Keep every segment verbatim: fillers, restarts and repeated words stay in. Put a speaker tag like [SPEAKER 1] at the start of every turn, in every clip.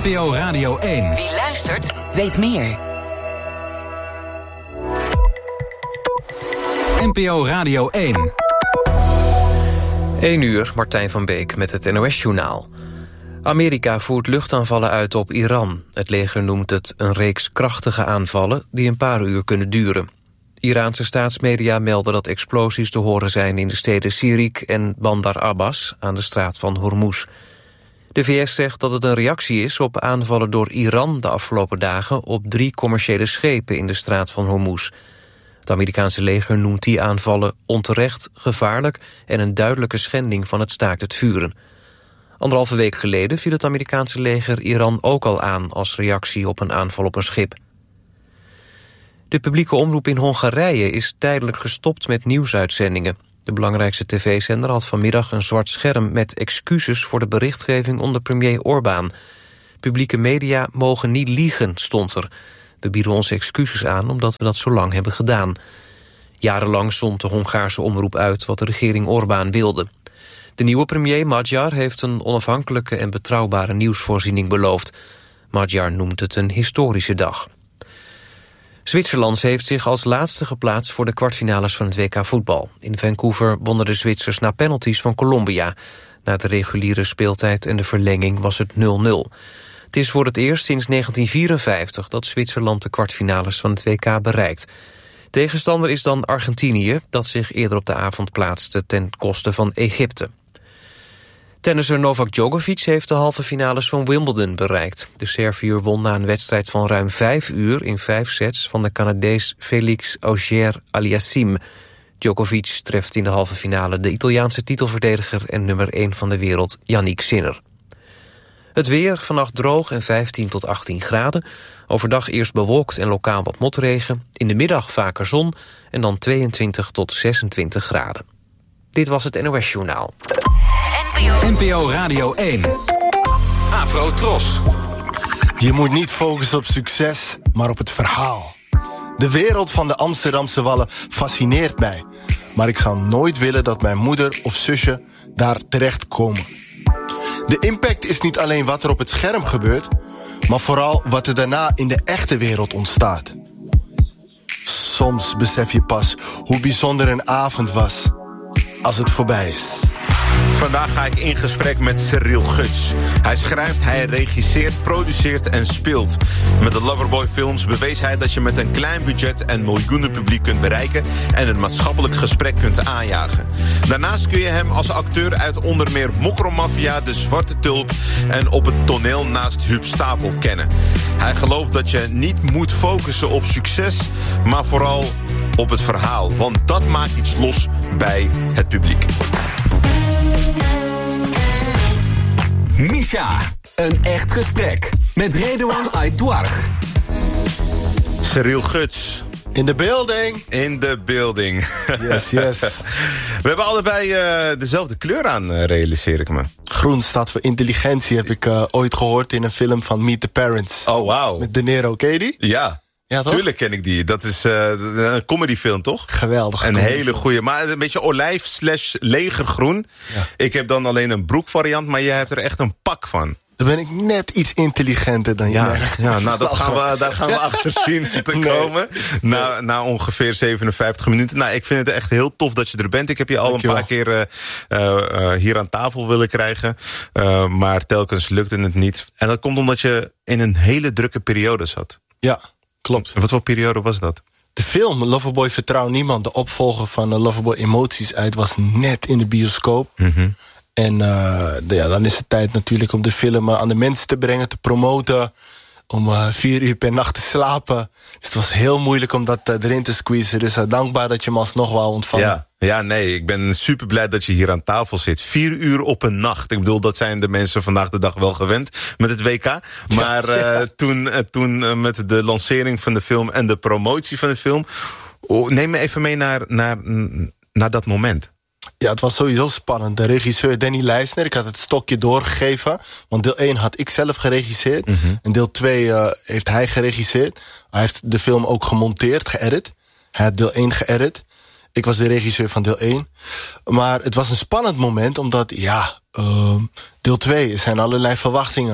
[SPEAKER 1] N P O Radio één.
[SPEAKER 2] Wie luistert, weet meer.
[SPEAKER 1] N P O Radio één.
[SPEAKER 3] één uur, Martijn van Beek met het N O S-journaal. Amerika voert luchtaanvallen uit op Iran. Het leger noemt het een reeks krachtige aanvallen die een paar uur kunnen duren. Iraanse staatsmedia melden dat explosies te horen zijn in de steden Sirik en Bandar Abbas aan de straat van Hormuz. De V S zegt dat het een reactie is op aanvallen door Iran de afgelopen dagen op drie commerciële schepen in de straat van Hormuz. Het Amerikaanse leger noemt die aanvallen onterecht, gevaarlijk en een duidelijke schending van het staakt het vuren. Anderhalve week geleden viel het Amerikaanse leger Iran ook al aan als reactie op een aanval op een schip. De publieke omroep in Hongarije is tijdelijk gestopt met nieuwsuitzendingen. De belangrijkste tv-zender had vanmiddag een zwart scherm met excuses voor de berichtgeving onder premier Orbán. Publieke media mogen niet liegen, stond er. We bieden onze excuses aan omdat we dat zo lang hebben gedaan. Jarenlang zond de Hongaarse omroep uit wat de regering Orbán wilde. De nieuwe premier Magyar heeft een onafhankelijke en betrouwbare nieuwsvoorziening beloofd. Magyar noemt het een historische dag. Zwitserland heeft zich als laatste geplaatst voor de kwartfinales van het W K voetbal. In Vancouver wonnen de Zwitsers na penalties van Colombia. Na de reguliere speeltijd en de verlenging was het nul nul. Het is voor het eerst sinds negentien vierenvijftig dat Zwitserland de kwartfinales van het W K bereikt. Tegenstander is dan Argentinië, dat zich eerder op de avond plaatste ten koste van Egypte. Tennisser Novak Djokovic heeft de halve finales van Wimbledon bereikt. De Serviër won na een wedstrijd van ruim vijf uur in vijf sets van de Canadees Felix Auger-Aliassime. Djokovic treft in de halve finale de Italiaanse titelverdediger en nummer één van de wereld Yannick Sinner. Het weer, vannacht droog en vijftien tot achttien graden. Overdag eerst bewolkt en lokaal wat motregen. In de middag vaker zon en dan tweeëntwintig tot zesentwintig graden. Dit was het N O S-journaal.
[SPEAKER 1] N P O Radio één. Afro Tros.
[SPEAKER 4] Je moet niet focussen op succes, maar op het verhaal. De wereld van de Amsterdamse Wallen fascineert mij. Maar ik zou nooit willen dat mijn moeder of zusje daar terechtkomen. De impact is niet alleen wat er op het scherm gebeurt, maar vooral wat er daarna in de echte wereld ontstaat. Soms besef je pas hoe bijzonder een avond was als het voorbij is.
[SPEAKER 5] Vandaag ga ik in gesprek met Cyril Guts. Hij schrijft, hij regisseert, produceert en speelt. Met de Loverboy films bewees hij dat je met een klein budget een miljoenen publiek kunt bereiken en een maatschappelijk gesprek kunt aanjagen. Daarnaast kun je hem als acteur uit onder meer Mokromafia, De Zwarte Tulp en Op het toneel naast Huub Stapel kennen. Hij gelooft dat je niet moet focussen op succes, maar vooral op het verhaal. Want dat maakt iets los bij het publiek.
[SPEAKER 1] Misha, een echt gesprek met Redouan Aïdouarch.
[SPEAKER 5] Cyril Guts.
[SPEAKER 4] In de building.
[SPEAKER 5] In de building.
[SPEAKER 4] Yes, yes.
[SPEAKER 5] We hebben allebei uh, dezelfde kleur aan, uh, realiseer ik me.
[SPEAKER 4] Groen staat voor intelligentie, heb ik uh, ooit gehoord in een film van Meet the Parents.
[SPEAKER 5] Oh, wauw.
[SPEAKER 4] Met De Niro, ken je die?
[SPEAKER 5] Ja.
[SPEAKER 4] Ja, toch?
[SPEAKER 5] Tuurlijk ken ik die. Dat is uh, een comedyfilm, toch?
[SPEAKER 4] Geweldig.
[SPEAKER 5] Een hele goeie. Maar een beetje olijf slash legergroen. Ja. Ik heb dan alleen een broekvariant, maar jij hebt er echt een pak van.
[SPEAKER 4] Dan ben ik net iets intelligenter dan
[SPEAKER 5] ja,
[SPEAKER 4] jij.
[SPEAKER 5] Ja, nou, dat gaan we, daar gaan we achter zien te nee. komen. Na, na ongeveer zevenenvijftig minuten. Nou, ik vind het echt heel tof dat je er bent. Ik heb je al Dankjewel. een paar keer uh, uh, hier aan tafel willen krijgen. Uh, maar telkens lukte het niet. En dat komt omdat je in een hele drukke periode zat.
[SPEAKER 4] Ja, klopt.
[SPEAKER 5] En wat voor periode was dat?
[SPEAKER 4] De film Loverboy Vertrouw Niemand, de opvolger van Loverboy Emoties uit, was net in de bioscoop.
[SPEAKER 5] Mm-hmm.
[SPEAKER 4] En uh, de, ja, dan is het tijd natuurlijk om de film aan de mensen te brengen, te promoten. Om uh, vier uur per nacht te slapen. Dus het was heel moeilijk om dat uh, erin te squeezen. Dus uh, dankbaar dat je hem alsnog wou ontvangen.
[SPEAKER 5] Ja, ja, nee, ik ben super blij dat je hier aan tafel zit. Vier uur op een nacht. Ik bedoel, dat zijn de mensen vandaag de dag wel gewend met het W K. Maar uh, ja. toen, uh, toen uh, met de lancering van de film en de promotie van de film. Oh, neem me even mee naar, naar, naar dat moment.
[SPEAKER 4] Ja, het was sowieso spannend. De regisseur Danny Leisner, ik had het stokje doorgegeven. Want deel één had ik zelf geregisseerd. Mm-hmm. En deel twee uh, heeft hij geregisseerd. Hij heeft de film ook gemonteerd, geëdit. Hij had deel één geëdit. Ik was de regisseur van deel één. Maar het was een spannend moment, omdat, ja, uh, deel twee, er zijn allerlei verwachtingen.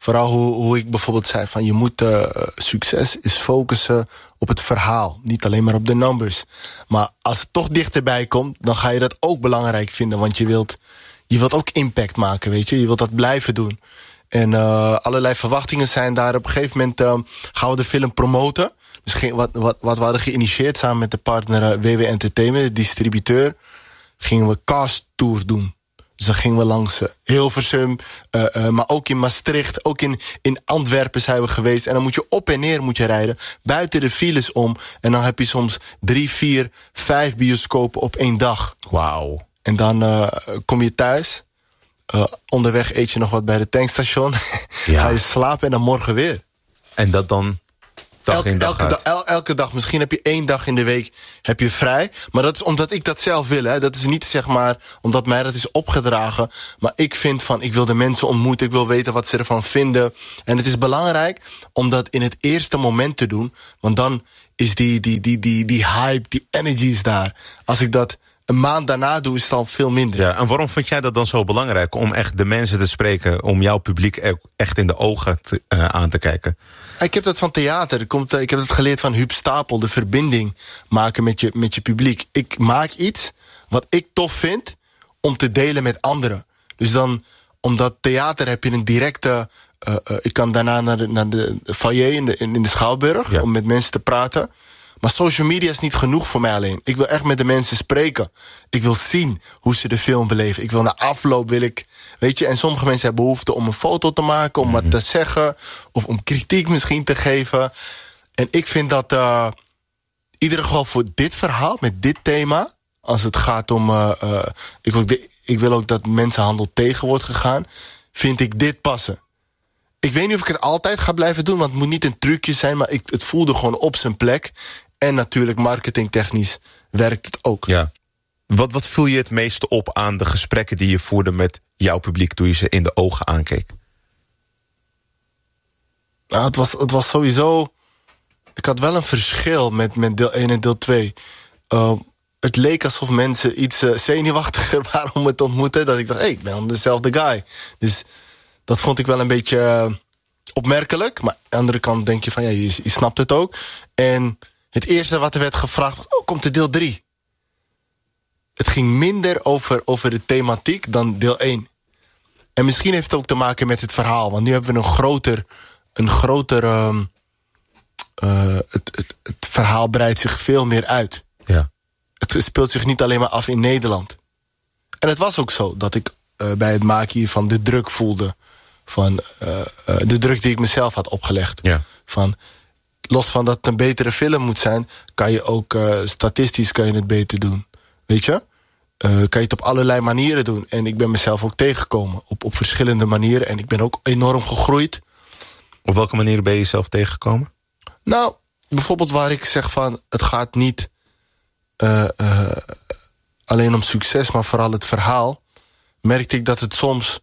[SPEAKER 4] Vooral hoe, hoe ik bijvoorbeeld zei van je moet uh, succes is focussen op het verhaal. Niet alleen maar op de numbers. Maar als het toch dichterbij komt, dan ga je dat ook belangrijk vinden. Want je wilt, je wilt ook impact maken, weet je. Je wilt dat blijven doen. En uh, allerlei verwachtingen zijn daar. Op een gegeven moment uh, gaan we de film promoten. Dus ging, wat, wat, wat we hadden geïnitieerd samen met de partner uh, W W Entertainment, de distributeur, gingen we cast tour doen. Dus dan gingen we langs uh, Hilversum, uh, uh, maar ook in Maastricht, ook in, in Antwerpen zijn we geweest. En dan moet je op en neer moet je rijden, buiten de files om. En dan heb je soms drie, vier, vijf bioscopen op één dag.
[SPEAKER 5] Wauw.
[SPEAKER 4] En dan uh, kom je thuis. Uh, onderweg eet je nog wat bij de tankstation. Ja. Ga je slapen en dan morgen weer.
[SPEAKER 5] En dat dan dag
[SPEAKER 4] elke,
[SPEAKER 5] in dag
[SPEAKER 4] elke, dag, el, elke dag. Misschien heb je één dag in de week heb je vrij. Maar dat is omdat ik dat zelf wil. Hè. Dat is niet zeg maar omdat mij dat is opgedragen. Maar ik vind van, ik wil de mensen ontmoeten. Ik wil weten wat ze ervan vinden. En het is belangrijk om dat in het eerste moment te doen. Want dan is die, die, die, die, die hype, die energy is daar. Als ik dat een maand daarna doe, is het al veel minder.
[SPEAKER 5] Ja, en waarom vind jij dat dan zo belangrijk? Om echt de mensen te spreken, om jouw publiek echt in de ogen te, uh, aan te kijken?
[SPEAKER 4] Ik heb dat van theater. Ik, komt, ik heb dat geleerd van Huub Stapel. De verbinding maken met je, met je publiek. Ik maak iets wat ik tof vind om te delen met anderen. Dus dan, omdat theater heb je een directe... Uh, uh, ik kan daarna naar de, naar de foyer in de, in de Schouwburg, ja, om met mensen te praten. Maar social media is niet genoeg voor mij alleen. Ik wil echt met de mensen spreken. Ik wil zien hoe ze de film beleven. Ik wil na afloop, wil ik... Weet je, en sommige mensen hebben behoefte om een foto te maken, om mm-hmm. wat te zeggen, of om kritiek misschien te geven. En ik vind dat, uh, in ieder geval voor dit verhaal, met dit thema, als het gaat om... Uh, uh, ik, wil de, ik wil ook dat mensenhandel tegen wordt gegaan, vind ik dit passen. Ik weet niet of ik het altijd ga blijven doen, want het moet niet een trucje zijn, maar ik, het voelde gewoon op zijn plek. En natuurlijk marketingtechnisch werkt het ook. Ja.
[SPEAKER 5] Wat, wat viel je het meeste op aan de gesprekken die je voerde met jouw publiek toen je ze in de ogen aankeek?
[SPEAKER 4] Nou, het was, het was sowieso... Ik had wel een verschil met, met deel één en deel twee. Uh, het leek alsof mensen iets uh, zenuwachtiger waren om me te ontmoeten. Dat ik dacht, hé, hey, ik ben dezelfde guy. Dus dat vond ik wel een beetje uh, opmerkelijk. Maar aan de andere kant denk je van, ja, je, je snapt het ook. En het eerste wat er werd gevraagd was, oh, komt er deel drie? Het ging minder over, over de thematiek dan deel één. En misschien heeft het ook te maken met het verhaal. Want nu hebben we een groter... Een groter um, uh, het, het, het verhaal breidt zich veel meer uit.
[SPEAKER 5] Ja.
[SPEAKER 4] Het speelt zich niet alleen maar af in Nederland. En het was ook zo dat ik uh, bij het maken hiervan de druk voelde. Van uh, uh, de druk die ik mezelf had opgelegd.
[SPEAKER 5] Ja.
[SPEAKER 4] Van, los van dat het een betere film moet zijn, kan je ook uh, statistisch kan je het beter doen. Weet je? Uh, kan je het op allerlei manieren doen. En ik ben mezelf ook tegengekomen. Op, op verschillende manieren. En ik ben ook enorm gegroeid.
[SPEAKER 5] Op welke manier ben je jezelf tegengekomen?
[SPEAKER 4] Nou, bijvoorbeeld waar ik zeg van, het gaat niet uh, uh, alleen om succes, maar vooral het verhaal. Merkte ik dat het soms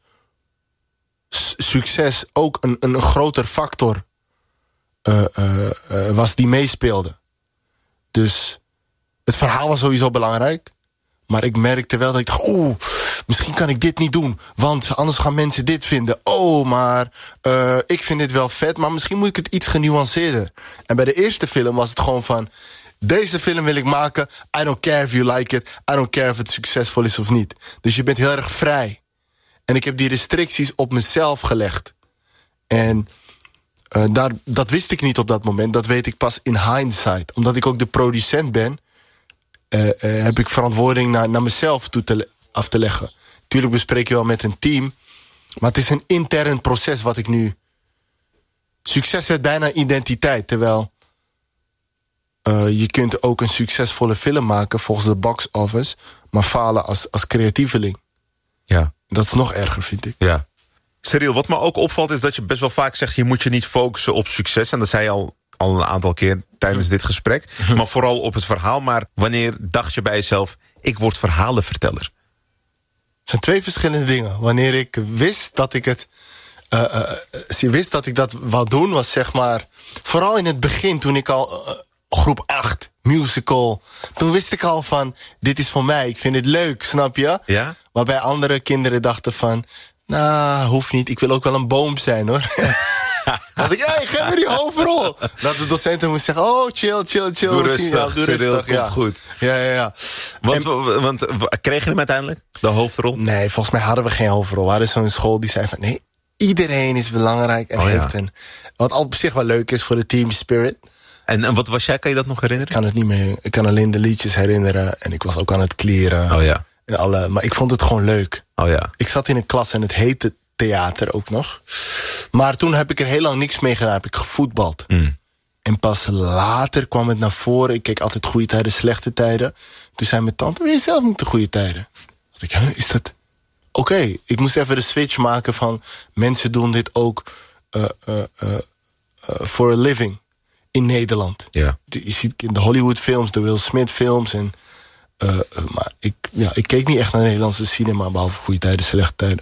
[SPEAKER 4] succes ook een, een groter factor uh, uh, uh, was die meespeelde. Dus het verhaal was sowieso belangrijk. Maar ik merkte wel dat ik dacht, oeh, misschien kan ik dit niet doen, want anders gaan mensen dit vinden. Oh, maar uh, ik vind dit wel vet, maar misschien moet ik het iets genuanceerder. En bij de eerste film was het gewoon van, deze film wil ik maken, I don't care if you like it, I don't care of het succesvol is of niet. Dus je bent heel erg vrij. En ik heb die restricties op mezelf gelegd. En uh, daar, dat wist ik niet op dat moment, dat weet ik pas in hindsight. Omdat ik ook de producent ben, Uh, uh, heb ik verantwoording naar, naar mezelf toe te le- af te leggen. Tuurlijk bespreek je wel met een team, maar het is een intern proces wat ik nu... Succes werd bijna identiteit, terwijl uh, je kunt ook een succesvolle film maken volgens de box office, maar falen als, als creatieveling.
[SPEAKER 5] Ja.
[SPEAKER 4] Dat is nog erger, vind ik.
[SPEAKER 5] Ja. Cyril, wat me ook opvalt is dat je best wel vaak zegt, je moet je niet focussen op succes. En dat zei je al, al een aantal keer tijdens dit gesprek. Maar vooral op het verhaal. Maar wanneer dacht je bij jezelf, ik word verhalenverteller?
[SPEAKER 4] Het zijn twee verschillende dingen. Wanneer ik wist dat ik het... Uh, uh, je wist dat ik dat wou doen, was zeg maar... Vooral in het begin, toen ik al... Uh, groep acht, musical. Toen wist ik al van, dit is voor mij. Ik vind het leuk, snap je?
[SPEAKER 5] Ja?
[SPEAKER 4] Waarbij andere kinderen dachten van... Nou, hoeft niet. Ik wil ook wel een boom zijn, hoor. Dat ik, hey, geef me die hoofdrol. Dat de docenten moest zeggen, oh, chill, chill, chill.
[SPEAKER 5] Doe rustig,
[SPEAKER 4] ja, doe
[SPEAKER 5] Cyril,
[SPEAKER 4] rustig.
[SPEAKER 5] komt
[SPEAKER 4] Ja.
[SPEAKER 5] goed.
[SPEAKER 4] Ja, ja, ja.
[SPEAKER 5] Want,
[SPEAKER 4] En,
[SPEAKER 5] want kreeg je hem uiteindelijk, de hoofdrol?
[SPEAKER 4] nee, volgens mij hadden we geen hoofdrol. We hadden zo'n school die zei van, nee, iedereen is belangrijk. En
[SPEAKER 5] Oh,
[SPEAKER 4] heeft
[SPEAKER 5] ja.
[SPEAKER 4] een, wat op zich wel leuk is voor de team spirit.
[SPEAKER 5] En, en wat was jij, kan je dat nog herinneren?
[SPEAKER 4] Ik kan het niet meer, ik kan alleen de liedjes herinneren. En ik was ook aan het kleren.
[SPEAKER 5] Oh ja.
[SPEAKER 4] En alle, maar ik vond het gewoon leuk.
[SPEAKER 5] Oh ja.
[SPEAKER 4] Ik zat in een klas en het heette theater ook nog. Maar toen heb ik er heel lang niks mee gedaan. Heb ik gevoetbald.
[SPEAKER 5] Mm.
[SPEAKER 4] En pas later kwam het naar voren. Ik keek altijd goede tijden, slechte tijden. Toen zei mijn tante, wil je zelf niet de goede tijden? Dacht ik, huh, is dat... Oké, okay. Ik moest even de switch maken van... mensen doen dit ook voor uh, uh, uh, uh, a living in Nederland.
[SPEAKER 5] Ja.
[SPEAKER 4] Je ziet in de Hollywood films, de Will Smith films. En, uh, uh, maar ik, ja, ik keek niet echt naar Nederlandse cinema... behalve goede tijden, slechte tijden.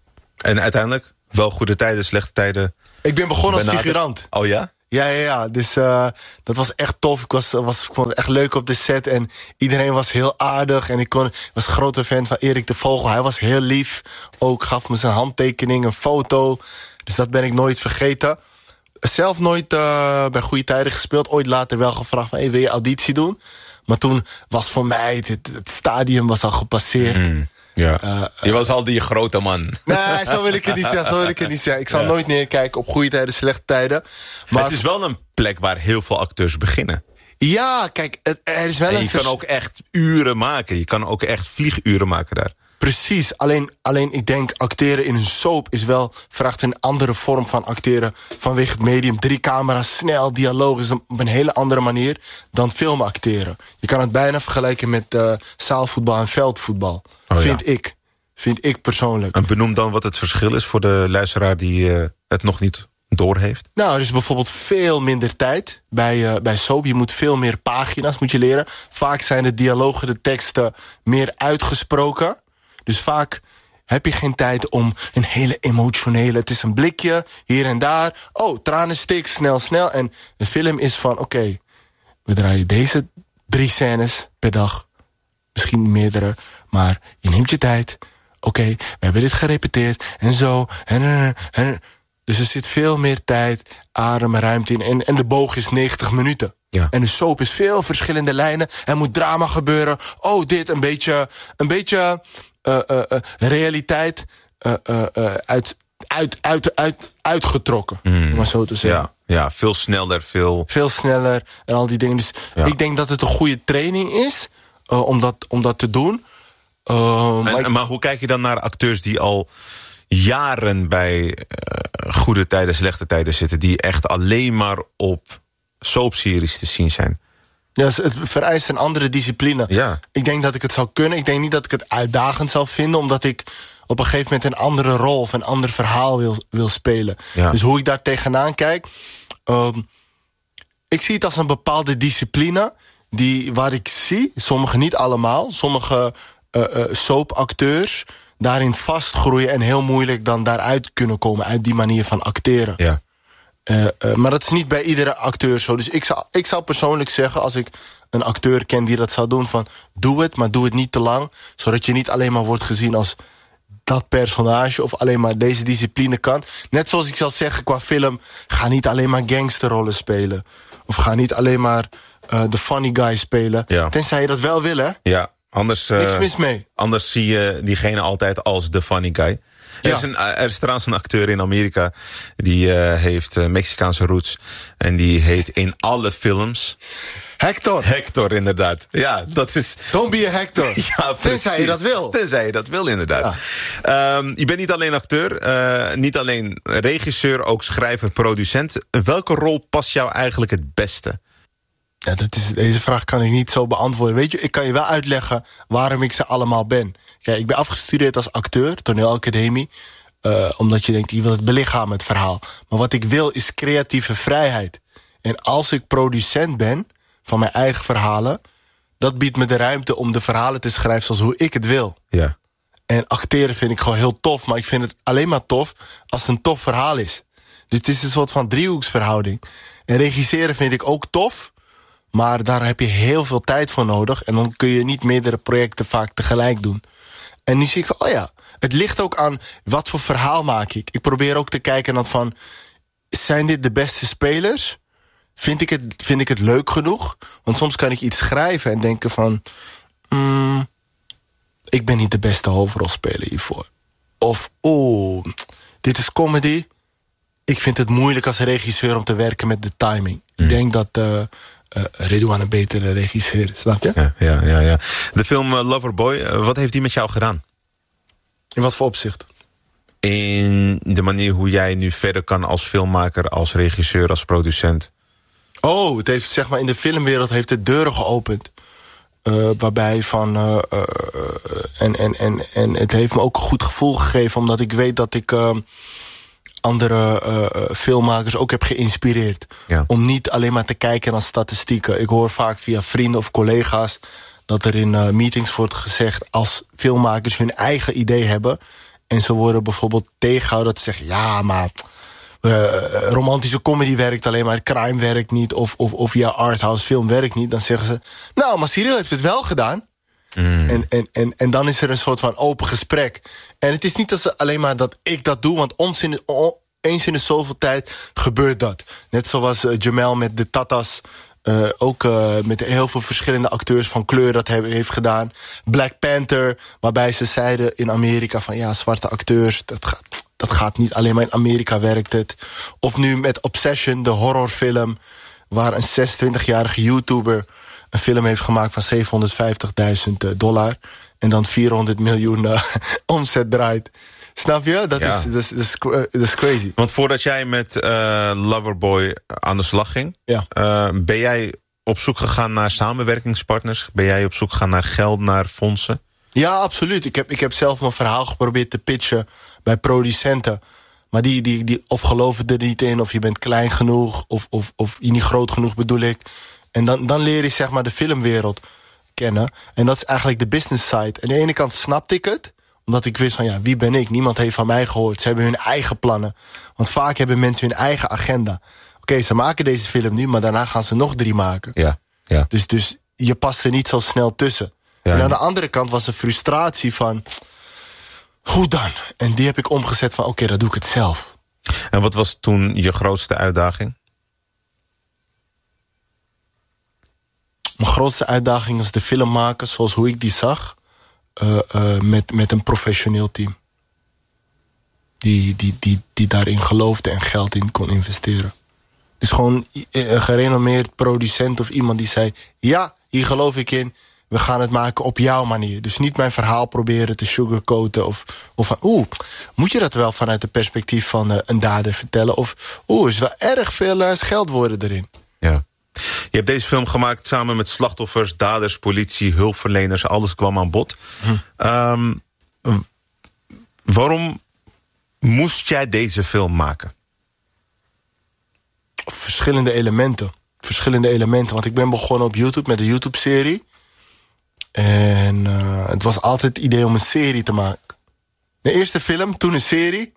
[SPEAKER 5] En uiteindelijk, wel goede tijden, slechte tijden.
[SPEAKER 4] Ik ben begonnen als
[SPEAKER 5] benaderd.
[SPEAKER 4] figurant.
[SPEAKER 5] Oh ja?
[SPEAKER 4] Ja, ja, ja. Dus uh, dat was echt tof. Ik, was, was, ik vond het echt leuk op de set. En iedereen was heel aardig. En ik kon, was een grote fan van Erik de Vogel. Hij was heel lief. Ook gaf me zijn handtekening, een foto. Dus dat ben ik nooit vergeten. Zelf nooit uh, bij Goede Tijden gespeeld. Ooit later wel gevraagd van, hey, wil je auditie doen? Maar toen was voor mij, het, het stadium was al gepasseerd.
[SPEAKER 5] Mm. Ja.
[SPEAKER 4] Uh,
[SPEAKER 5] je was al die grote man.
[SPEAKER 4] Nee, zo wil ik het niet zeggen. Zo wil ik het niet zeggen. Ik zal
[SPEAKER 5] Ja.
[SPEAKER 4] nooit neerkijken op goede tijden, slechte tijden. Maar
[SPEAKER 5] Het is wel een plek waar heel veel acteurs beginnen.
[SPEAKER 4] ja, kijk, het, er is wel
[SPEAKER 5] En
[SPEAKER 4] een
[SPEAKER 5] je kan
[SPEAKER 4] vers-
[SPEAKER 5] ook echt uren maken. Je kan ook echt vlieguren maken daar.
[SPEAKER 4] Precies, alleen, alleen ik denk acteren in een soap is wel vraagt een andere vorm van acteren vanwege het medium. Drie camera's, snel, dialoog is een, op een hele andere manier dan filmacteren. Je kan het bijna vergelijken met uh, zaalvoetbal en veldvoetbal.
[SPEAKER 5] Oh,
[SPEAKER 4] vind
[SPEAKER 5] ja.
[SPEAKER 4] ik. Vind ik persoonlijk.
[SPEAKER 5] En benoem dan wat het verschil is voor de luisteraar die uh, het nog niet doorheeft.
[SPEAKER 4] Nou, er is bijvoorbeeld veel minder tijd bij, uh, bij soap. Je moet veel meer pagina's moet je leren. Vaak zijn de dialogen, de teksten meer uitgesproken. Dus vaak heb je geen tijd om een hele emotionele... Het is een blikje, hier en daar. Oh, tranenstik, snel, snel. En de film is van, oké, okay, we draaien deze drie scènes per dag. Misschien meerdere, maar je neemt je tijd. Oké, okay, we hebben dit gerepeteerd en zo. En, en, en. Dus er zit veel meer tijd, adem, ruimte in. En, en de boog is negentig minuten.
[SPEAKER 5] Ja.
[SPEAKER 4] En de soap is veel verschillende lijnen. Er moet drama gebeuren. Oh, dit, een beetje... Een beetje Uh, uh, uh, realiteit uh, uh, uh, uit, uit, uit, uit, uitgetrokken, mm. om maar zo te zeggen.
[SPEAKER 5] Ja, ja, veel sneller, veel...
[SPEAKER 4] Veel sneller en al die dingen. Dus
[SPEAKER 5] ja.
[SPEAKER 4] ik denk dat het een goede training is uh, om, dat, om dat te doen. Uh,
[SPEAKER 5] en,
[SPEAKER 4] maar, ik...
[SPEAKER 5] maar hoe kijk je dan naar acteurs die al jaren bij uh, goede tijden, slechte tijden zitten... die echt alleen maar op soapseries te zien zijn?
[SPEAKER 4] Ja, het vereist een andere discipline.
[SPEAKER 5] Ja.
[SPEAKER 4] Ik denk dat ik het zou kunnen. Ik denk niet dat ik het uitdagend zou vinden... omdat ik op een gegeven moment een andere rol... of een ander verhaal wil, wil spelen.
[SPEAKER 5] Ja.
[SPEAKER 4] Dus hoe ik daar tegenaan kijk... Um, ik zie het als een bepaalde discipline... Die, waar ik zie, sommige niet allemaal... sommige uh, uh, soapacteurs daarin vastgroeien... en heel moeilijk dan daaruit kunnen komen... uit die manier van acteren.
[SPEAKER 5] Ja.
[SPEAKER 4] Uh, uh, maar dat is niet bij iedere acteur zo. Dus ik zou, ik zou persoonlijk zeggen, als ik een acteur ken die dat zou doen... van doe het, maar doe het niet te lang. Zodat je niet alleen maar wordt gezien als dat personage... of alleen maar deze discipline kan. Net zoals ik zal zeggen qua film... ga niet alleen maar gangsterrollen spelen. Of ga niet alleen maar uh, de funny guy spelen.
[SPEAKER 5] Ja.
[SPEAKER 4] Tenzij je dat wel wil, hè?
[SPEAKER 5] Ja, anders... Uh,
[SPEAKER 4] Niks mis mee.
[SPEAKER 5] Anders zie je diegene altijd als de funny guy... Er,
[SPEAKER 4] Ja.
[SPEAKER 5] is een, er is trouwens een acteur in Amerika... die uh, heeft uh, Mexicaanse roots. En die heet in alle films...
[SPEAKER 4] Hector.
[SPEAKER 5] Hector, inderdaad. Ja, dat is...
[SPEAKER 4] Don't be a Hector.
[SPEAKER 5] Ja,
[SPEAKER 4] Tenzij je dat wil.
[SPEAKER 5] Tenzij je dat wil, inderdaad. Ja. Um, je bent niet alleen acteur, uh, niet alleen regisseur... ook schrijver, producent. Welke rol past jou eigenlijk het beste?
[SPEAKER 4] Ja, dat is, deze vraag kan ik niet zo beantwoorden. Weet je, ik kan je wel uitleggen waarom ik ze allemaal ben. Kijk, ik ben afgestudeerd als acteur, toneelacademie. Uh, omdat je denkt, je wil het belichamen, het verhaal. Maar wat ik wil is creatieve vrijheid. En als ik producent ben van mijn eigen verhalen... dat biedt me de ruimte om de verhalen te schrijven zoals hoe ik het wil.
[SPEAKER 5] Ja.
[SPEAKER 4] En acteren vind ik gewoon heel tof. Maar ik vind het alleen maar tof als het een tof verhaal is. Dus het is een soort van driehoeksverhouding. En regisseren vind ik ook tof... maar daar heb je heel veel tijd voor nodig... en dan kun je niet meerdere projecten vaak tegelijk doen. En nu zie ik van, oh ja, Het ligt ook aan wat voor verhaal maak ik. Ik probeer ook te kijken naar van, zijn dit de beste spelers? Vind ik het, vind ik het leuk genoeg? Want soms kan ik iets schrijven en denken van, Mm, ik ben niet de beste hoofdrolspeler hiervoor. Of, oeh, dit is comedy. Ik vind het moeilijk als regisseur om te werken met de timing. Mm. Ik denk dat uh, uh, Ridwan een betere regisseur is, snap je?
[SPEAKER 5] Ja, ja, ja, ja. De film uh, Loverboy, uh, wat heeft die met jou gedaan?
[SPEAKER 4] In wat voor opzicht?
[SPEAKER 5] In de manier hoe jij nu verder kan als filmmaker, als regisseur, als producent.
[SPEAKER 4] Oh, het heeft, zeg maar, in de filmwereld heeft het deuren geopend. Uh, waarbij van... Uh, uh, en, en, en, en het heeft me ook een goed gevoel gegeven, omdat ik weet dat ik uh, andere uh, filmmakers ook heb geïnspireerd. Ja. Om niet alleen maar te kijken naar statistieken. Ik hoor vaak via vrienden of collega's dat er in uh, meetings wordt gezegd, als filmmakers hun eigen idee hebben en ze worden bijvoorbeeld tegengehouden dat ze zeggen, ja, maar Uh, romantische comedy werkt alleen maar, crime werkt niet, of, of, of ja, arthouse film werkt niet, dan zeggen ze, nou, maar Cyril heeft het wel gedaan. Mm. En, en, en, en dan is er een soort van open gesprek. En het is niet dat ze alleen maar dat ik dat doe, want ons in, on, eens in de zoveel tijd gebeurt dat. Net zoals uh, Jamel met de Tatas, uh, ook uh, met heel veel verschillende acteurs van kleur dat hebben, heeft gedaan. Black Panther, waarbij ze zeiden in Amerika van, ja, zwarte acteurs, dat gaat... Dat gaat niet, alleen maar in Amerika werkt het. Of nu met Obsession, de horrorfilm, waar een zesentwintigjarige YouTuber een film heeft gemaakt van zevenhonderdvijftigduizend dollar. En dan vierhonderd miljoen uh, omzet draait. Snap je? Dat, ja. is, dat, is, dat, is, dat is crazy.
[SPEAKER 5] Want voordat jij met uh, Loverboy aan de slag ging,
[SPEAKER 4] ja.
[SPEAKER 5] uh, ben jij op zoek gegaan naar samenwerkingspartners? Ben jij op zoek gegaan naar geld, naar fondsen?
[SPEAKER 4] Ja, absoluut. Ik heb, ik heb zelf mijn verhaal geprobeerd te pitchen bij producenten. Maar die, die, die of geloven er niet in, of je bent klein genoeg, of, of, of je niet groot genoeg, bedoel ik. En dan, dan leer je, zeg maar, de filmwereld kennen. En dat is eigenlijk de business side. Aan de ene kant snapte ik het, omdat ik wist van, ja, wie ben ik? Niemand heeft van mij gehoord. Ze hebben hun eigen plannen. Want vaak hebben mensen hun eigen agenda. Oké, okay, ze maken deze film nu, maar daarna gaan ze nog drie maken.
[SPEAKER 5] Ja, ja.
[SPEAKER 4] Dus, dus je past er niet zo snel tussen. Ja, en aan de andere kant was de frustratie van, hoe dan? En die heb ik omgezet van, oké, okay, dat doe ik het zelf.
[SPEAKER 5] En wat was toen je grootste uitdaging?
[SPEAKER 4] Mijn grootste uitdaging was de film maken zoals hoe ik die zag. Uh, uh, met, met een professioneel team. Die, die, die, die daarin geloofde en geld in kon investeren. Dus gewoon een gerenommeerd producent of iemand die zei, ja, hier geloof ik in. We gaan het maken op jouw manier. Dus niet mijn verhaal proberen te sugarcoaten. Of, of van, oeh, moet je dat wel vanuit het perspectief van uh, een dader vertellen? Of, oeh, is wel erg veel uh, scheldwoorden erin.
[SPEAKER 5] Ja. Je hebt deze film gemaakt samen met slachtoffers, daders, politie, hulpverleners. Alles kwam aan bod. Hm. Um, waarom moest jij deze film maken?
[SPEAKER 4] Verschillende elementen. Verschillende elementen. Want ik ben begonnen op YouTube met een YouTube-serie. En uh, het was altijd het idee om een serie te maken. De eerste film, toen een serie.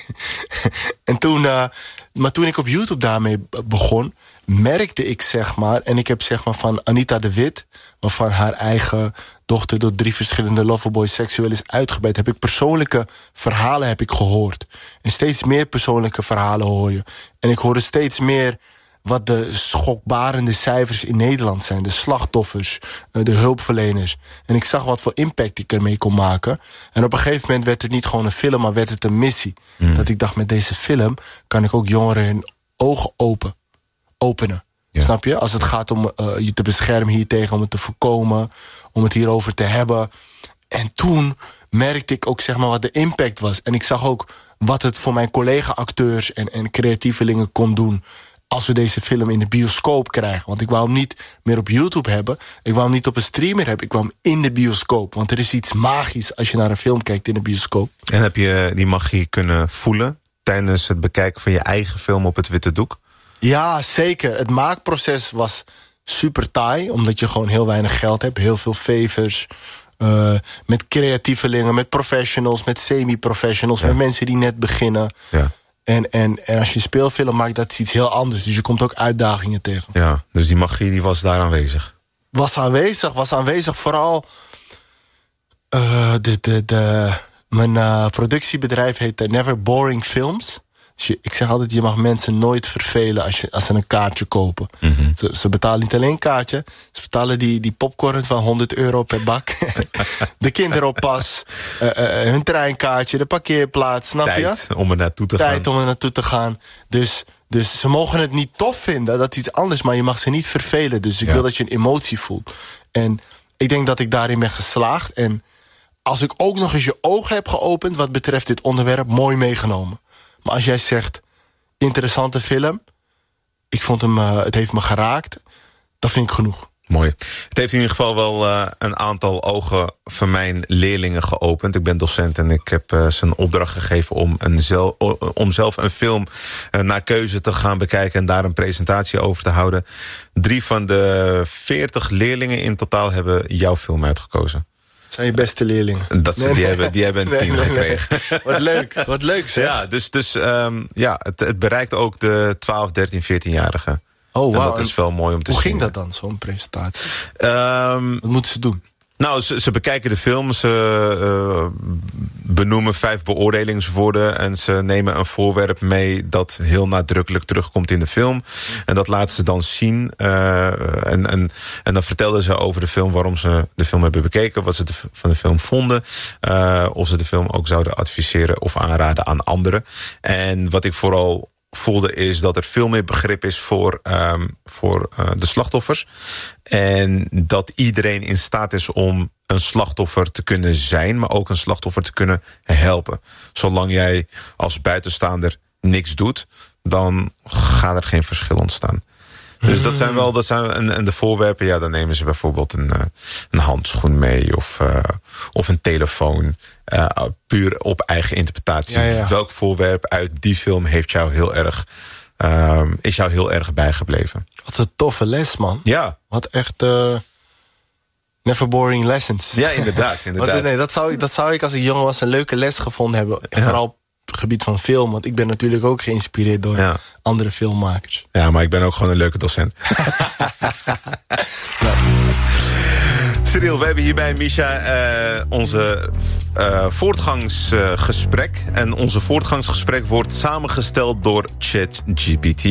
[SPEAKER 4] en toen, uh, maar toen ik op YouTube daarmee begon, merkte ik, zeg maar, en ik heb, zeg maar, van Anita de Wit, waarvan haar eigen dochter door drie verschillende loverboys seksueel is uitgebuit, heb ik persoonlijke verhalen heb ik gehoord. En steeds meer persoonlijke verhalen hoor je. En ik hoorde steeds meer wat de schokbarende cijfers in Nederland zijn. De slachtoffers, de hulpverleners. En ik zag wat voor impact ik ermee kon maken. En op een gegeven moment werd het niet gewoon een film, maar werd het een missie. Mm. Dat ik dacht, met deze film kan ik ook jongeren hun ogen open, openen. Ja. Snap je? Als het gaat om uh, je te beschermen hiertegen, om het te voorkomen, om het hierover te hebben. En toen merkte ik ook, zeg maar, wat de impact was. En ik zag ook wat het voor mijn collega-acteurs en, en creatievelingen kon doen als we deze film in de bioscoop krijgen. Want ik wou hem niet meer op YouTube hebben. Ik wou hem niet op een streamer hebben. Ik wou hem in de bioscoop. Want er is iets magisch als je naar een film kijkt in de bioscoop.
[SPEAKER 5] En heb je die magie kunnen voelen tijdens het bekijken van je eigen film op het witte doek?
[SPEAKER 4] Ja, zeker. Het maakproces was super taai. Omdat je gewoon heel weinig geld hebt. Heel veel favors. Uh, met creatievelingen, met professionals, met semi-professionals. Ja. Met mensen die net beginnen. Ja. En, en, en als je speelfilm maakt, dat is iets heel anders. Dus je komt ook uitdagingen tegen.
[SPEAKER 5] Ja, dus die magie die was daar aanwezig.
[SPEAKER 4] Was aanwezig, was aanwezig vooral uh, de, de, de, Mijn uh, productiebedrijf heet uh, Never Boring Films. Dus je, ik zeg altijd, je mag mensen nooit vervelen als, je, als ze een kaartje kopen. Mm-hmm. Ze, ze betalen niet alleen een kaartje. Ze betalen die, die popcorn van honderd euro per bak. De kinderoppas. Uh, uh, hun treinkaartje. De parkeerplaats. Snap
[SPEAKER 5] Tijd
[SPEAKER 4] je?
[SPEAKER 5] Tijd om er naartoe te
[SPEAKER 4] Tijd
[SPEAKER 5] gaan.
[SPEAKER 4] om er naartoe te gaan. Dus, dus ze mogen het niet tof vinden. Dat is iets anders. Maar je mag ze niet vervelen. Dus ik ja. wil dat je een emotie voelt. En ik denk dat ik daarin ben geslaagd. En als ik ook nog eens je ogen heb geopend wat betreft dit onderwerp, mooi meegenomen. Maar als jij zegt, interessante film, ik vond hem, uh, het heeft me geraakt, dat vind ik genoeg.
[SPEAKER 5] Mooi. Het heeft in ieder geval wel uh, een aantal ogen van mijn leerlingen geopend. Ik ben docent en ik heb uh, ze een opdracht gegeven om, een zel, om zelf een film uh, naar keuze te gaan bekijken en daar een presentatie over te houden. Drie van de veertig leerlingen in totaal hebben jouw film uitgekozen.
[SPEAKER 4] Zijn je beste leerlingen.
[SPEAKER 5] Dat ze, nee, die, nee. Hebben, die hebben een team nee, nee, gekregen.
[SPEAKER 4] Nee. Wat leuk, wat leuk zeg.
[SPEAKER 5] Ja, dus, dus um, ja, het, het bereikt ook de twaalf, dertien, veertien-jarigen.
[SPEAKER 4] Oh, wow.
[SPEAKER 5] En dat is wel mooi om te
[SPEAKER 4] Hoe
[SPEAKER 5] zien.
[SPEAKER 4] Hoe ging dat dan, zo'n presentatie?
[SPEAKER 5] Um,
[SPEAKER 4] wat moeten ze doen?
[SPEAKER 5] Nou, ze, ze bekijken de film, ze uh, benoemen vijf beoordelingswoorden en ze nemen een voorwerp mee dat heel nadrukkelijk terugkomt in de film. En dat laten ze dan zien. Uh, en, en, en dan vertelden ze over de film, waarom ze de film hebben bekeken, wat ze de, van de film vonden, uh, of ze de film ook zouden adviseren of aanraden aan anderen. En wat ik vooral voelde is dat er veel meer begrip is voor, um, voor uh, de slachtoffers. En dat iedereen in staat is om een slachtoffer te kunnen zijn, maar ook een slachtoffer te kunnen helpen. Zolang jij als buitenstaander niks doet, dan gaat er geen verschil ontstaan. Dus dat zijn wel, dat zijn, en, en de voorwerpen, ja, dan nemen ze bijvoorbeeld een, een handschoen mee of, uh, of een telefoon. Uh, puur op eigen interpretatie. Ja, ja. Welk voorwerp uit die film heeft jou heel erg, uh, is jou heel erg bijgebleven?
[SPEAKER 4] Wat een toffe les, man.
[SPEAKER 5] Ja.
[SPEAKER 4] Wat echt uh, never boring lessons.
[SPEAKER 5] Ja, inderdaad. inderdaad.
[SPEAKER 4] Want, nee, dat, zou ik, dat zou ik als ik jong was een leuke les gevonden hebben. Ja. Vooral op het gebied van film. Want ik ben natuurlijk ook geïnspireerd door ja. andere filmmakers.
[SPEAKER 5] Ja, maar ik ben ook gewoon een leuke docent. nou. Cyril, we hebben hier bij Misha uh, onze uh, voortgangsgesprek. Uh, en onze voortgangsgesprek wordt samengesteld door ChatGPT.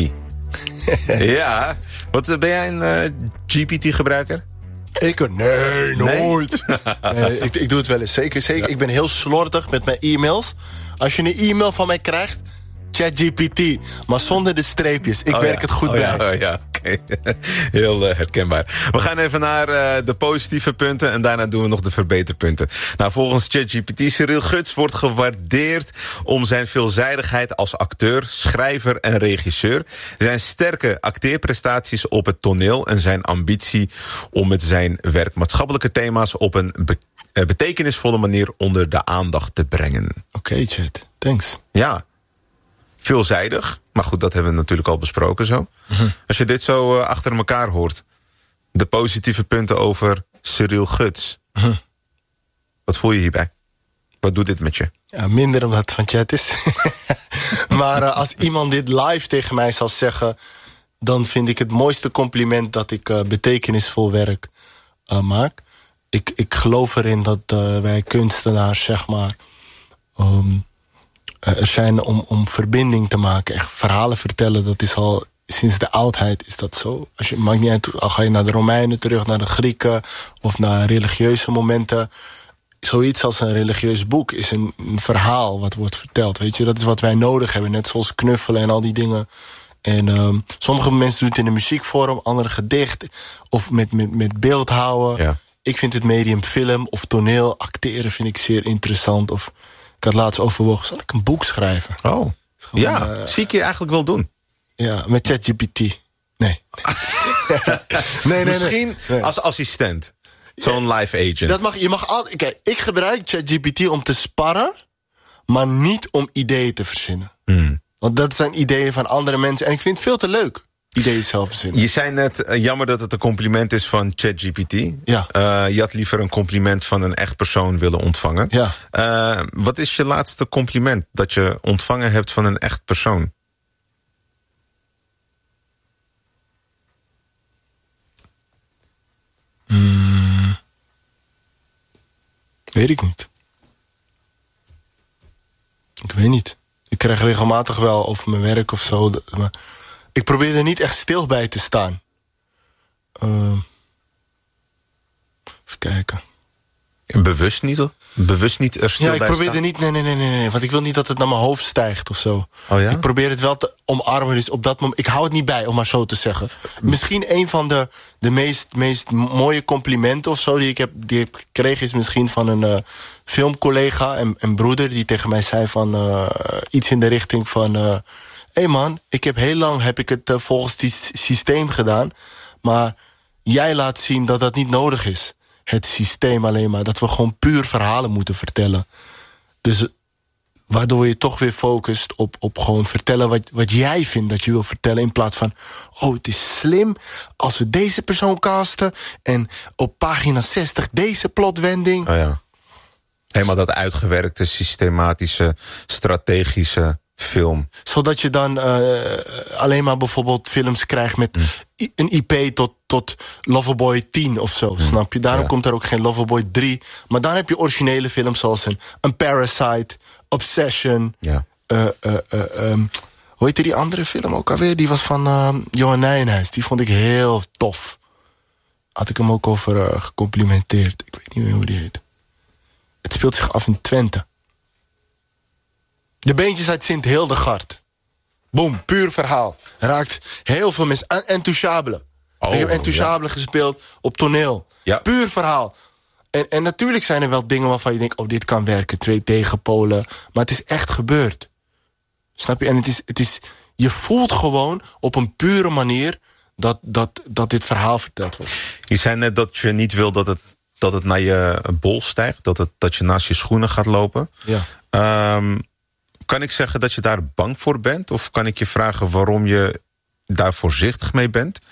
[SPEAKER 5] Ja, wat, ben jij een uh, G P T-gebruiker?
[SPEAKER 4] Ik? Nee, nooit. Nee? nee, ik, ik doe het wel eens. Zeker, zeker. Ja. Ik ben heel slordig met mijn e-mails. Als je een e-mail van mij krijgt, ChatGPT, maar zonder de streepjes. Ik oh, werk ja. het goed
[SPEAKER 5] oh,
[SPEAKER 4] bij.
[SPEAKER 5] Ja, oh, ja. Okay. Heel uh, herkenbaar. We gaan even naar uh, de positieve punten en daarna doen we nog de verbeterpunten. Nou, volgens ChatGPT, Cyril Guts wordt gewaardeerd om zijn veelzijdigheid als acteur, schrijver en regisseur, zijn sterke acteerprestaties op het toneel en zijn ambitie om met zijn werk maatschappelijke thema's op een be- uh, betekenisvolle manier onder de aandacht te brengen.
[SPEAKER 4] Oké, okay, Chat. Thanks.
[SPEAKER 5] Ja. Veelzijdig, maar goed, dat hebben we natuurlijk al besproken zo. Mm-hmm. Als je dit zo uh, achter elkaar hoort, de positieve punten over Cyril Guts. Mm-hmm. Wat voel je hierbij? Wat doet dit met je?
[SPEAKER 4] Ja, minder omdat het van Chat is. maar uh, als iemand dit live tegen mij zal zeggen, dan vind ik het mooiste compliment dat ik uh, betekenisvol werk uh, maak. Ik, ik geloof erin dat uh, wij kunstenaars, zeg maar, Um, er zijn om, om verbinding te maken. Echt verhalen vertellen, dat is al sinds de oudheid is dat zo. Als je, maakt niet uit, al ga je naar de Romeinen terug, naar de Grieken of naar religieuze momenten. Zoiets als een religieus boek is een, een verhaal wat wordt verteld. Weet je, dat is wat wij nodig hebben. Net zoals knuffelen en al die dingen. En um, sommige mensen doen het in de muziekvorm, andere gedicht of met, met, met beeldhouden. Ja. Ik vind het medium film of toneel, acteren vind ik zeer interessant. Of ik had laatst overwogen, zal ik een boek schrijven?
[SPEAKER 5] Oh, gewoon, ja, uh, zie ik je eigenlijk wel doen.
[SPEAKER 4] Ja, met ChatGPT. Nee. nee, nee,
[SPEAKER 5] Misschien
[SPEAKER 4] nee.
[SPEAKER 5] als assistent. Zo'n live agent.
[SPEAKER 4] Dat mag, je mag al, kijk, ik gebruik ChatGPT om te sparren, maar niet om ideeën te verzinnen. Hmm. Want dat zijn ideeën van andere mensen. En ik vind het veel te leuk, ideeën zelf verzinnen.
[SPEAKER 5] Je zei net, uh, jammer dat het een compliment is van ChatGPT. Ja. Uh, je had liever een compliment van een echt persoon willen ontvangen.
[SPEAKER 4] Ja.
[SPEAKER 5] Uh, wat is je laatste compliment dat je ontvangen hebt van een echt persoon?
[SPEAKER 4] Hmm. Weet ik niet. Ik weet niet. Ik krijg regelmatig wel over mijn werk of zo. Maar ik probeer er niet echt stil bij te staan. Uh, even kijken.
[SPEAKER 5] En bewust niet? Bewust niet er stil
[SPEAKER 4] ja, ik
[SPEAKER 5] bij
[SPEAKER 4] probeer
[SPEAKER 5] staan?
[SPEAKER 4] er niet... Nee, nee, nee, nee, nee. Want ik wil niet dat het naar mijn hoofd stijgt of zo.
[SPEAKER 5] Oh ja?
[SPEAKER 4] Ik probeer het wel te omarmen. Dus op dat moment... Ik hou het niet bij, om maar zo te zeggen. Misschien een van de, de meest, meest mooie complimenten of zo... die ik heb, die ik kreeg is misschien van een uh, filmcollega en, en broeder... die tegen mij zei van uh, iets in de richting van... Hé uh, hey man, ik heb heel lang heb ik het uh, volgens dit systeem gedaan... maar jij laat zien dat dat niet nodig is. Het systeem alleen maar. Dat we gewoon puur verhalen moeten vertellen. Dus waardoor je toch weer focust op, op gewoon vertellen wat, wat jij vindt dat je wil vertellen. In plaats van, oh het is slim als we deze persoon casten. En op pagina zestig deze plotwending.
[SPEAKER 5] Oh ja. Helemaal dat uitgewerkte, systematische, strategische film.
[SPEAKER 4] Zodat je dan uh, alleen maar bijvoorbeeld films krijgt met mm. een I P tot, tot Loverboy tien of zo, mm. snap je? Daarom ja. komt er ook geen Loverboy drie. Maar dan heb je originele films zoals een, een Parasite, Obsession. Ja. Uh, uh, uh, um, hoe heette die andere film ook alweer? Die was van uh, Johan Nijenhuis. Die vond ik heel tof. Had ik hem ook over uh, gecomplimenteerd. Ik weet niet meer hoe die heet. Het speelt zich af in Twente. De beentjes uit Sint-Hildegard. Boom, puur verhaal. Raakt heel veel mensen. Entouchable. Oh, ik heb Entouchable ja. gespeeld op toneel. Ja. Puur verhaal. En, en natuurlijk zijn er wel dingen waarvan je denkt... oh, dit kan werken, twee tegenpolen. Maar het is echt gebeurd. Snap je? En het is, het is, je voelt gewoon op een pure manier... dat, dat, dat dit verhaal verteld wordt.
[SPEAKER 5] Je zei net dat je niet wil dat het, dat het naar je bol stijgt. Dat, het, dat je naast je schoenen gaat lopen. Ja. Um, Kan ik zeggen dat je daar bang voor bent? Of kan ik je vragen waarom je daar voorzichtig mee bent?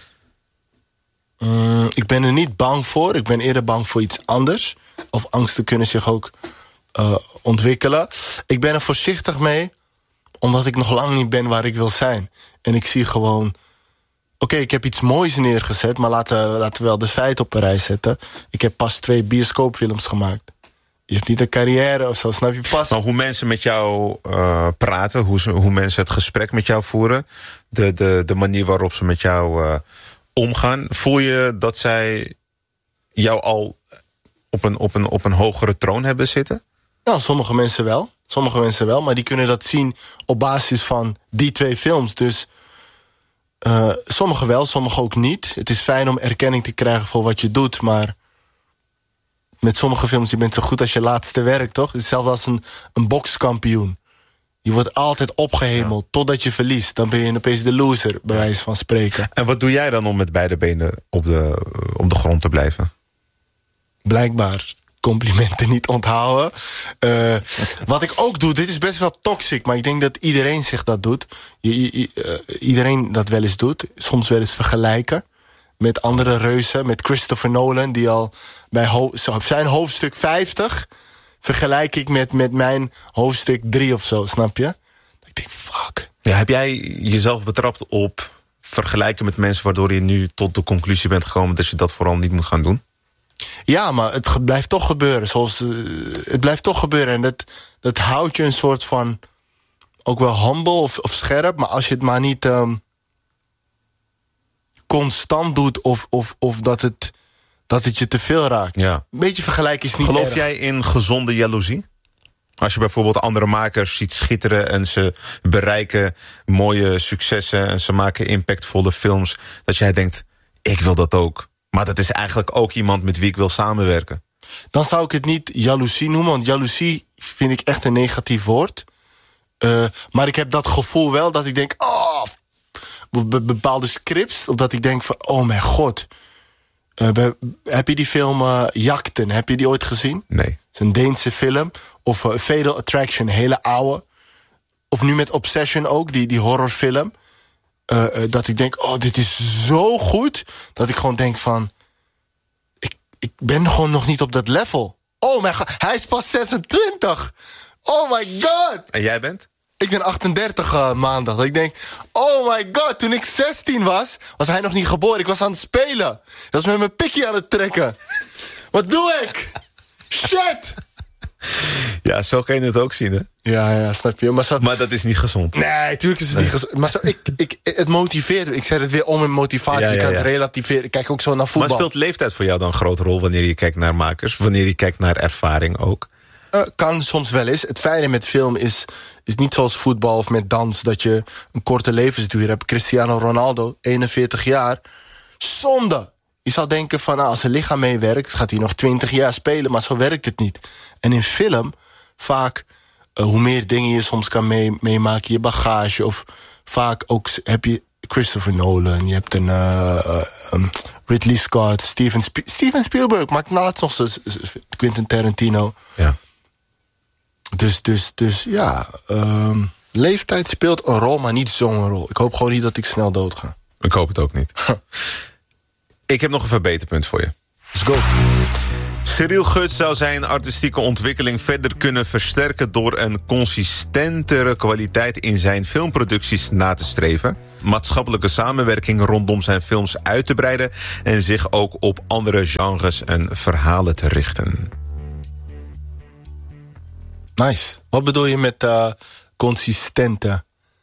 [SPEAKER 4] Uh, ik ben er niet bang voor. Ik ben eerder bang voor iets anders. Of angsten kunnen zich ook uh, ontwikkelen. Ik ben er voorzichtig mee, omdat ik nog lang niet ben waar ik wil zijn. En ik zie gewoon... Oké, okay, ik heb iets moois neergezet, maar laten, laten we wel de feiten op een rij zetten. Ik heb pas twee bioscoopfilms gemaakt. Je hebt niet een carrière of zo, snap je pas.
[SPEAKER 5] Maar hoe mensen met jou uh, praten, hoe, ze, hoe mensen het gesprek met jou voeren... de, de, de manier waarop ze met jou uh, omgaan... voel je dat zij jou al op een, op, een, op een hogere troon hebben zitten?
[SPEAKER 4] Nou, sommige mensen wel. Sommige mensen wel, maar die kunnen dat zien op basis van die twee films. Dus uh, sommige wel, sommige ook niet. Het is fijn om erkenning te krijgen voor wat je doet, maar... Met sommige films, je bent zo goed als je laatste werk, toch? Het is hetzelfde als een, een bokskampioen. Je wordt altijd opgehemeld, ja. totdat je verliest. Dan ben je opeens de loser, bij wijze van spreken.
[SPEAKER 5] En wat doe jij dan om met beide benen op de, op de grond te blijven?
[SPEAKER 4] Blijkbaar complimenten niet onthouden. Uh, wat ik ook doe, dit is best wel toxic... maar ik denk dat iedereen zich dat doet. Je, je, uh, iedereen dat wel eens doet. Soms wel eens vergelijken. Met andere reuzen, met Christopher Nolan... die al bij ho- op zijn hoofdstuk vijftig... vergelijk ik met, met mijn hoofdstuk drie of zo, snap je? Ik denk, fuck.
[SPEAKER 5] Ja, heb jij jezelf betrapt op vergelijken met mensen... waardoor je nu tot de conclusie bent gekomen... dat je dat vooral niet moet gaan doen?
[SPEAKER 4] Ja, maar het ge- blijft toch gebeuren. Zoals, uh, het blijft toch gebeuren. En dat, dat houdt je een soort van... ook wel humble of, of scherp... maar als je het maar niet... Um, constant doet of, of, of dat, het, dat het je te veel raakt.
[SPEAKER 5] Ja.
[SPEAKER 4] Een beetje vergelijken is niet
[SPEAKER 5] Geloof
[SPEAKER 4] erg.
[SPEAKER 5] jij in gezonde jaloezie? Als je bijvoorbeeld andere makers ziet schitteren... en ze bereiken mooie successen... en ze maken impactvolle films... dat jij denkt, ik wil dat ook. Maar dat is eigenlijk ook iemand met wie ik wil samenwerken.
[SPEAKER 4] Dan zou ik het niet jaloezie noemen... want jaloezie vind ik echt een negatief woord. Uh, maar ik heb dat gevoel wel dat ik denk... oh, Be- bepaalde scripts, omdat ik denk van, oh mijn god. Uh, be- heb je die film uh, Jakten, heb je die ooit gezien?
[SPEAKER 5] Nee.
[SPEAKER 4] Het is een Deense film. Of uh, Fatal Attraction, een hele oude. Of nu met Obsession ook, die, die horrorfilm. Uh, uh, dat ik denk, oh, dit is zo goed. Dat ik gewoon denk van... Ik, ik ben gewoon nog niet op dat level. Oh mijn god, hij is pas zesentwintig. Oh my god.
[SPEAKER 5] En jij bent?
[SPEAKER 4] Ik ben achtendertig uh, maandag. Dat ik denk, oh my god, toen ik zestien was... was hij nog niet geboren. Ik was aan het spelen. Ik was met mijn pikkie aan het trekken. Wat doe ik? Shit!
[SPEAKER 5] Ja, zo kan je het ook zien, hè?
[SPEAKER 4] Ja, ja, snap je. Maar, zo...
[SPEAKER 5] maar dat is niet gezond.
[SPEAKER 4] Nee, natuurlijk is het
[SPEAKER 5] nee.
[SPEAKER 4] niet gezond. Maar zo, ik, ik, het motiveert me. Ik zeg het weer om in motivatie. Ja, ja, ja. Ik kan het relativeren. Ik kijk ook zo naar voetbal.
[SPEAKER 5] Maar speelt leeftijd voor jou dan een grote rol wanneer je kijkt naar makers? Wanneer je kijkt naar ervaring ook?
[SPEAKER 4] Uh, kan soms wel eens. Het fijne met film is, is niet zoals voetbal of met dans... dat je een korte levensduur hebt. Cristiano Ronaldo, eenenveertig jaar. Zonde! Je zou denken van, nou, als zijn lichaam meewerkt... gaat hij nog twintig jaar spelen, maar zo werkt het niet. En in film, vaak... Uh, hoe meer dingen je soms kan mee, meemaken, je bagage... of vaak ook heb je Christopher Nolan... je hebt een uh, uh, um, Ridley Scott, Steven, Sp- Steven Spielberg... maakt laatst nog eens Quentin Tarantino...
[SPEAKER 5] Ja.
[SPEAKER 4] Dus, dus, dus ja, um, leeftijd speelt een rol, maar niet zo'n rol. Ik hoop gewoon niet dat ik snel doodga.
[SPEAKER 5] Ik hoop het ook niet. Ik heb nog een verbeterpunt voor je.
[SPEAKER 4] Let's go.
[SPEAKER 5] Cyril Guts zou zijn artistieke ontwikkeling verder kunnen versterken... door een consistentere kwaliteit in zijn filmproducties na te streven. Maatschappelijke samenwerking rondom zijn films uit te breiden... en zich ook op andere genres en verhalen te richten.
[SPEAKER 4] Nice. Wat bedoel je met uh, consistente?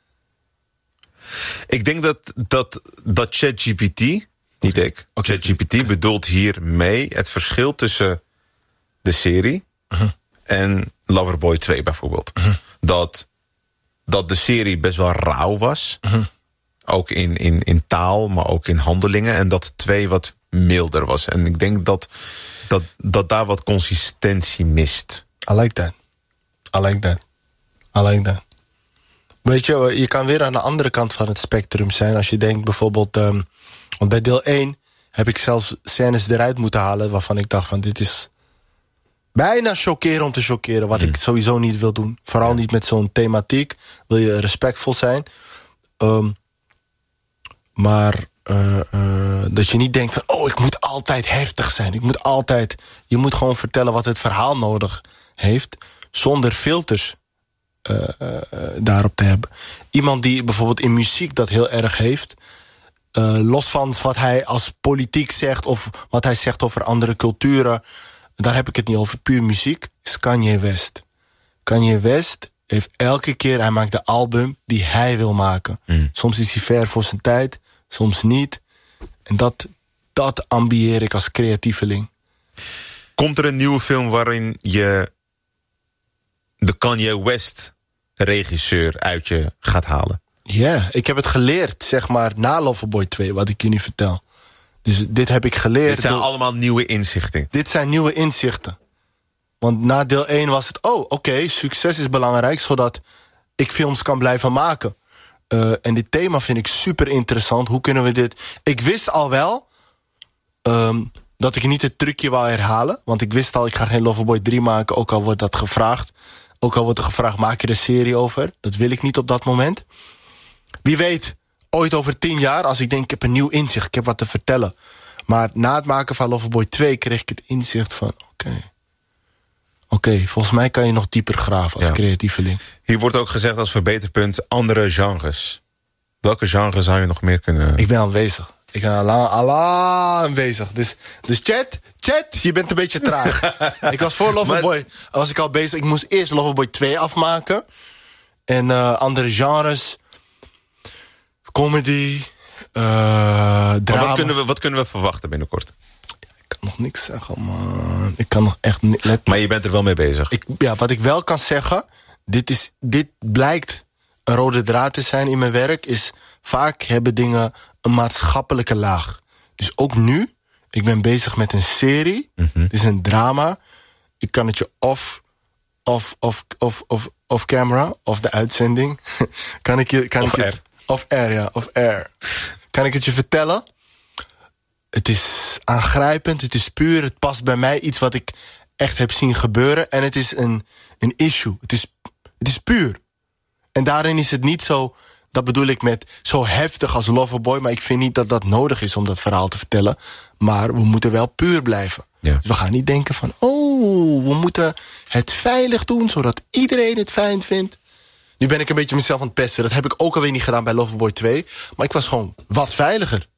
[SPEAKER 5] Ik denk dat, dat, dat ChatGPT, niet ik, okay. ChatGPT okay. bedoelt hiermee het verschil tussen de serie uh-huh. en Loverboy twee bijvoorbeeld. Uh-huh. Dat, dat de serie best wel rauw was. Uh-huh. Ook in, in, in taal, maar ook in handelingen. En dat twee wat milder was. En ik denk dat, dat, dat daar wat consistentie mist.
[SPEAKER 4] I like that. I like that. I like that. Weet je, je kan weer aan de andere kant van het spectrum zijn... als je denkt bijvoorbeeld... Um, want bij deel één heb ik zelfs scènes eruit moeten halen... waarvan ik dacht van dit is bijna chockeren om te chockeren... wat mm. ik sowieso niet wil doen. Vooral niet met zo'n thematiek. Wil je respectvol zijn. Um, maar uh, uh, dat je niet denkt van... oh, ik moet altijd heftig zijn. Ik moet altijd... Je moet gewoon vertellen wat het verhaal nodig heeft... zonder filters uh, uh, daarop te hebben. Iemand die bijvoorbeeld in muziek dat heel erg heeft... Uh, los van wat hij als politiek zegt... of wat hij zegt over andere culturen... daar heb ik het niet over, puur muziek... is Kanye West. Kanye West heeft elke keer... hij maakt de album die hij wil maken. Mm. Soms is hij ver voor zijn tijd, soms niet. En dat, dat ambieer ik als creatieveling.
[SPEAKER 5] Komt er een nieuwe film waarin je... de Kanye West regisseur uit je gaat halen?
[SPEAKER 4] Ja, yeah, ik heb het geleerd, zeg maar, na Loverboy twee, wat ik je nu vertel. Dus dit heb ik geleerd.
[SPEAKER 5] Dit zijn
[SPEAKER 4] door...
[SPEAKER 5] allemaal nieuwe inzichten.
[SPEAKER 4] Dit zijn nieuwe inzichten. Want na deel één was het, oh, oké, okay, succes is belangrijk... zodat ik films kan blijven maken. Uh, en dit thema vind ik super interessant. Hoe kunnen we dit... Ik wist al wel... Um, dat ik niet het trucje wou herhalen. Want ik wist al, ik ga geen Loverboy drie maken... ook al wordt dat gevraagd. Ook al wordt er gevraagd, maak je er een serie over? Dat wil ik niet op dat moment. Wie weet, ooit over tien jaar... als ik denk, ik heb een nieuw inzicht, ik heb wat te vertellen. Maar na het maken van Loverboy twee... kreeg ik het inzicht van, oké... Okay, Oké, okay, volgens mij kan je nog dieper graven als ja. creatieveling.
[SPEAKER 5] Hier wordt ook gezegd als verbeterpunt andere genres. Welke genres zou je nog meer kunnen...
[SPEAKER 4] Ik ben al bezig. Ik ben al lang, al lang bezig. Dus, dus chat, chat, je bent een beetje traag. Ik was voor Loverboy, maar... was ik al bezig. Ik moest eerst Loverboy twee afmaken. En uh, andere genres. Comedy. Uh, drama.
[SPEAKER 5] Wat kunnen, we, wat kunnen we verwachten binnenkort?
[SPEAKER 4] Ik kan nog niks zeggen, man. Ik kan nog echt niet... Let...
[SPEAKER 5] Maar je bent er wel mee bezig.
[SPEAKER 4] Ik, ja, wat ik wel kan zeggen... Dit, is, dit blijkt een rode draad te zijn in mijn werk... is vaak hebben dingen een maatschappelijke laag. Dus ook nu, ik ben bezig met een serie. Mm-hmm. Het is een drama. Ik kan het je off, off, off, off, off, off camera, of de uitzending. kan ik je, kan
[SPEAKER 5] off
[SPEAKER 4] ik
[SPEAKER 5] air.
[SPEAKER 4] Je, off air, ja, off air. Kan ik het je vertellen? Het is aangrijpend, het is puur, het past bij mij. Iets wat ik echt heb zien gebeuren. En het is een, een issue. Het is, het is puur. En daarin is het niet zo... Dat bedoel ik met zo heftig als Loverboy... maar ik vind niet dat dat nodig is om dat verhaal te vertellen. Maar we moeten wel puur blijven. Ja. Dus we gaan niet denken van... oh, we moeten het veilig doen... zodat iedereen het fijn vindt. Nu ben ik een beetje mezelf aan het pesten. Dat heb ik ook alweer niet gedaan bij Loverboy twee. Maar ik was gewoon wat veiliger.